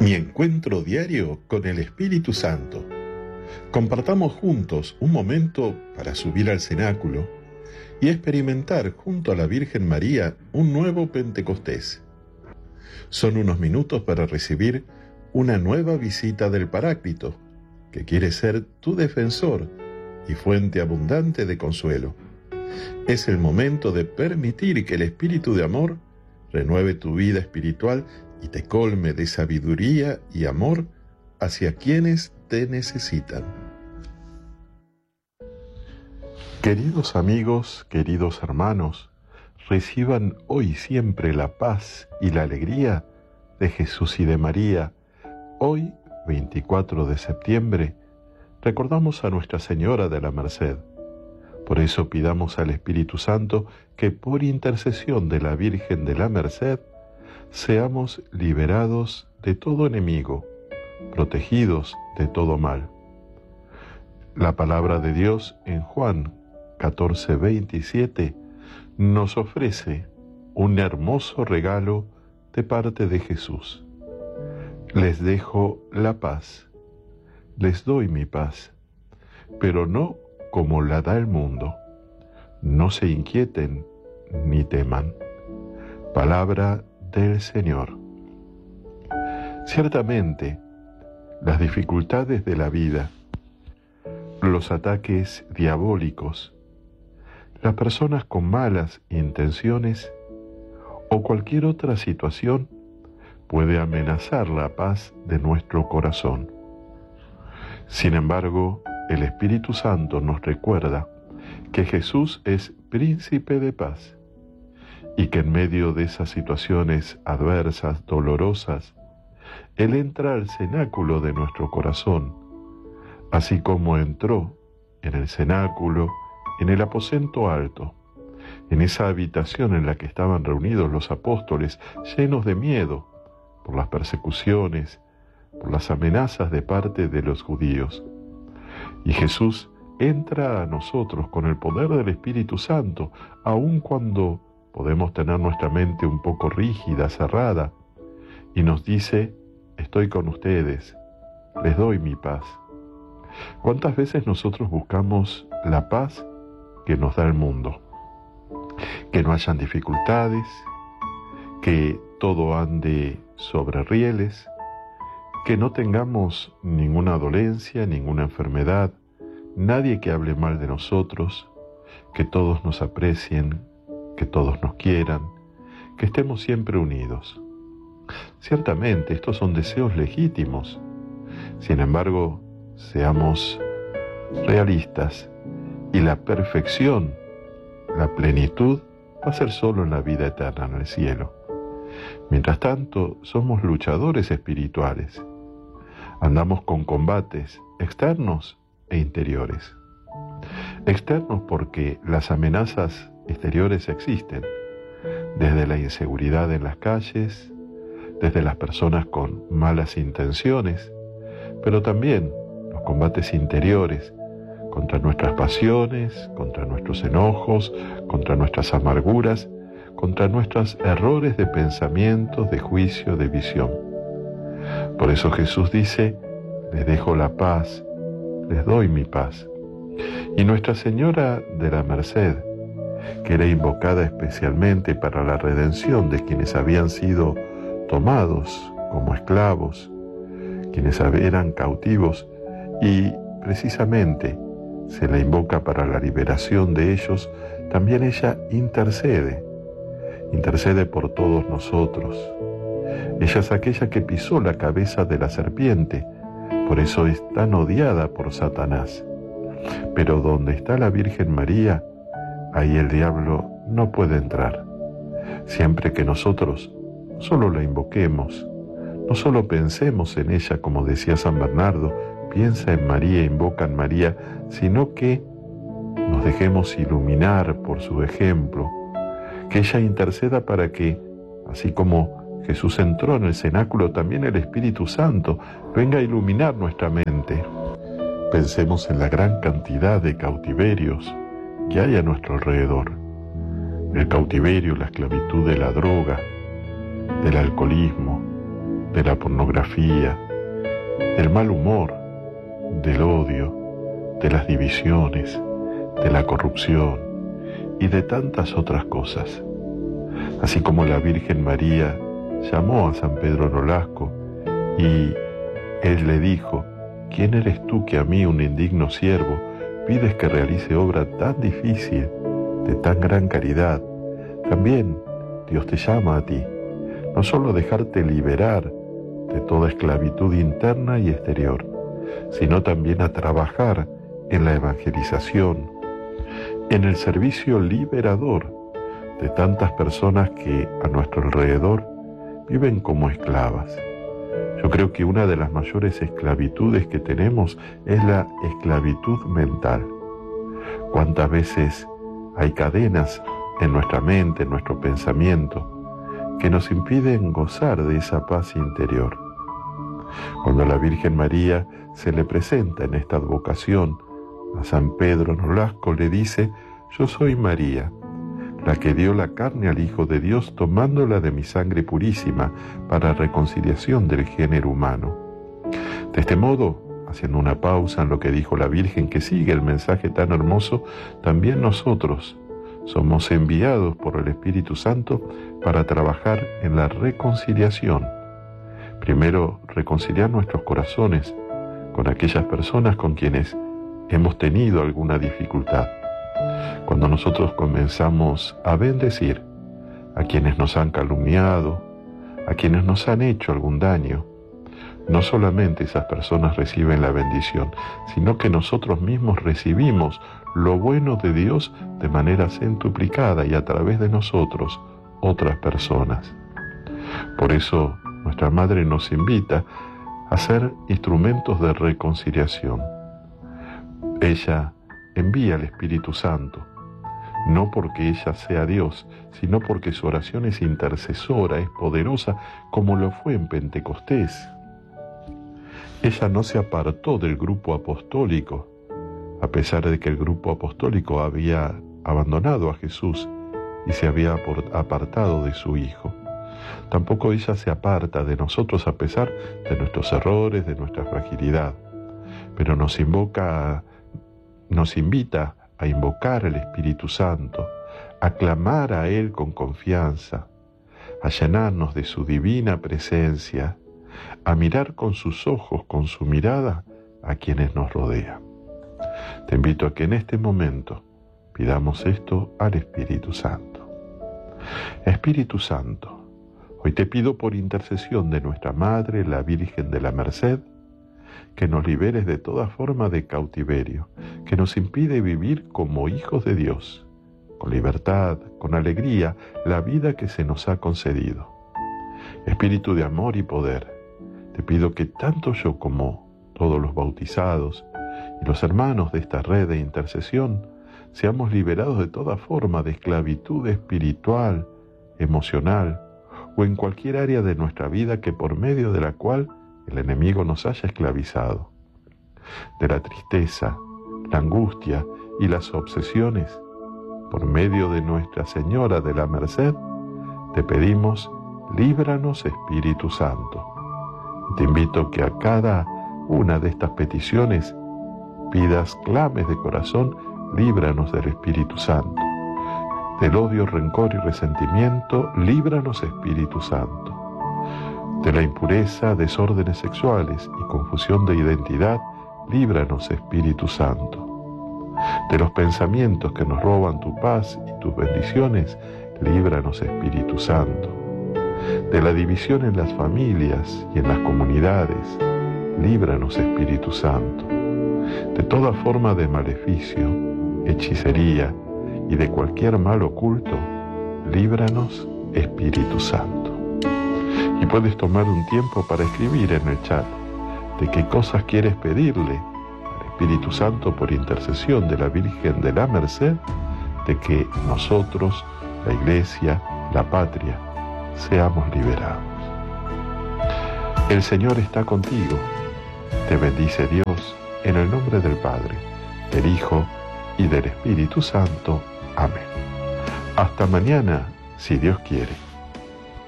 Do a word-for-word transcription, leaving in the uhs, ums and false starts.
Mi encuentro diario con el Espíritu Santo. Compartamos juntos un momento para subir al cenáculo y experimentar junto a la Virgen María un nuevo Pentecostés. Son unos minutos para recibir una nueva visita del Paráclito, que quiere ser tu defensor y fuente abundante de consuelo. Es el momento de permitir que el Espíritu de amor renueve tu vida espiritual y te colme de sabiduría y amor hacia quienes te necesitan. Queridos amigos, queridos hermanos, reciban hoy y siempre la paz y la alegría de Jesús y de María. Hoy, veinticuatro de septiembre, recordamos a Nuestra Señora de la Merced. Por eso pidamos al Espíritu Santo que por intercesión de la Virgen de la Merced seamos liberados de todo enemigo, protegidos de todo mal. La palabra de Dios en Juan catorce veintisiete nos ofrece un hermoso regalo de parte de Jesús. Les dejo la paz, les doy mi paz, pero no como la da el mundo. No se inquieten ni teman. Palabra del Señor. Ciertamente, las dificultades de la vida, los ataques diabólicos, las personas con malas intenciones o cualquier otra situación puede amenazar la paz de nuestro corazón. Sin embargo, el Espíritu Santo nos recuerda que Jesús es príncipe de paz y que en medio de esas situaciones adversas, dolorosas, Él entra al cenáculo de nuestro corazón, así como entró en el cenáculo, en el aposento alto, en esa habitación en la que estaban reunidos los apóstoles, llenos de miedo por las persecuciones, por las amenazas de parte de los judíos. Y Jesús entra a nosotros con el poder del Espíritu Santo, aun cuando podemos tener nuestra mente un poco rígida, cerrada, y nos dice: estoy con ustedes, les doy mi paz. ¿Cuántas veces nosotros buscamos la paz que nos da el mundo? Que no hayan dificultades, que todo ande sobre rieles, que no tengamos ninguna dolencia, ninguna enfermedad, nadie que hable mal de nosotros, que todos nos aprecien, que todos nos quieran, que estemos siempre unidos. Ciertamente, estos son deseos legítimos. Sin embargo, seamos realistas y la perfección, la plenitud, va a ser solo en la vida eterna, en el cielo. Mientras tanto, somos luchadores espirituales. Andamos con combates externos e interiores. Externos porque las amenazas exteriores existen, desde la inseguridad en las calles, desde las personas con malas intenciones, pero también los combates interiores contra nuestras pasiones, contra nuestros enojos, contra nuestras amarguras, contra nuestros errores de pensamiento, de juicio, de visión. Por eso Jesús dice: les dejo la paz, les doy mi paz. Y Nuestra Señora de la Merced, que era invocada especialmente para la redención de quienes habían sido tomados como esclavos, quienes eran cautivos, y precisamente se la invoca para la liberación de ellos, también ella intercede, intercede por todos nosotros. Ella es aquella que pisó la cabeza de la serpiente, por eso es tan odiada por Satanás. Pero donde está la Virgen María, ahí el diablo no puede entrar. Siempre que nosotros solo la invoquemos, no solo pensemos en ella, como decía San Bernardo, piensa en María, invoca en María, sino que nos dejemos iluminar por su ejemplo, que ella interceda para que, así como Jesús entró en el cenáculo, también el Espíritu Santo venga a iluminar nuestra mente. Pensemos en la gran cantidad de cautiverios que hay a nuestro alrededor. El cautiverio, la esclavitud de la droga, del alcoholismo, de la pornografía, del mal humor, del odio, de las divisiones, de la corrupción y de tantas otras cosas. Así como la Virgen María llamó a San Pedro Nolasco y él le dijo: ¿quién eres tú que a mí, un indigno siervo, pides que realice obra tan difícil, de tan gran caridad? También Dios te llama a ti, no solo a dejarte liberar de toda esclavitud interna y exterior, sino también a trabajar en la evangelización, en el servicio liberador de tantas personas que a nuestro alrededor viven como esclavas. Yo creo que una de las mayores esclavitudes que tenemos es la esclavitud mental. ¿Cuántas veces hay cadenas en nuestra mente, en nuestro pensamiento, que nos impiden gozar de esa paz interior? Cuando la Virgen María se le presenta en esta advocación a San Pedro Nolasco, le dice: yo soy María, la que dio la carne al Hijo de Dios tomándola de mi sangre purísima para reconciliación del género humano. De este modo, haciendo una pausa en lo que dijo la Virgen, que sigue el mensaje tan hermoso, también nosotros somos enviados por el Espíritu Santo para trabajar en la reconciliación. Primero, reconciliar nuestros corazones con aquellas personas con quienes hemos tenido alguna dificultad. Cuando nosotros comenzamos a bendecir a quienes nos han calumniado, a quienes nos han hecho algún daño, no solamente esas personas reciben la bendición, sino que nosotros mismos recibimos lo bueno de Dios de manera centuplicada y a través de nosotros otras personas. Por eso nuestra Madre nos invita a ser instrumentos de reconciliación. Ella envía al Espíritu Santo, no porque ella sea Dios, sino porque su oración es intercesora, es poderosa, como lo fue en Pentecostés. Ella no se apartó del grupo apostólico, a pesar de que el grupo apostólico había abandonado a Jesús y se había apartado de su Hijo. Tampoco ella se aparta de nosotros a pesar de nuestros errores, de nuestra fragilidad, pero nos invoca, nos invita a invocar al Espíritu Santo, a clamar a Él con confianza, a llenarnos de su divina presencia, a mirar con sus ojos, con su mirada, a quienes nos rodean. Te invito a que en este momento pidamos esto al Espíritu Santo. Espíritu Santo, hoy te pido por intercesión de nuestra Madre, la Virgen de la Merced, que nos liberes de toda forma de cautiverio, que nos impide vivir como hijos de Dios, con libertad, con alegría, la vida que se nos ha concedido. Espíritu de amor y poder, te pido que tanto yo como todos los bautizados y los hermanos de esta red de intercesión seamos liberados de toda forma de esclavitud espiritual, emocional o en cualquier área de nuestra vida que por medio de la cual el enemigo nos haya esclavizado. De la tristeza, la angustia y las obsesiones, por medio de Nuestra Señora de la Merced, te pedimos: líbranos, Espíritu Santo. Y te invito que a cada una de estas peticiones pidas, clames de corazón: líbranos del Espíritu Santo. Del odio, rencor y resentimiento, líbranos, Espíritu Santo. De la impureza, desórdenes sexuales y confusión de identidad, líbranos, Espíritu Santo. De los pensamientos que nos roban tu paz y tus bendiciones, líbranos, Espíritu Santo. De la división en las familias y en las comunidades, líbranos, Espíritu Santo. De toda forma de maleficio, hechicería y de cualquier mal oculto, líbranos, Espíritu Santo. Y puedes tomar un tiempo para escribir en el chat de qué cosas quieres pedirle al Espíritu Santo por intercesión de la Virgen de la Merced, de que nosotros, la Iglesia, la patria, seamos liberados. El Señor está contigo. Te bendice Dios, en el nombre del Padre, del Hijo y del Espíritu Santo. Amén. Hasta mañana, si Dios quiere.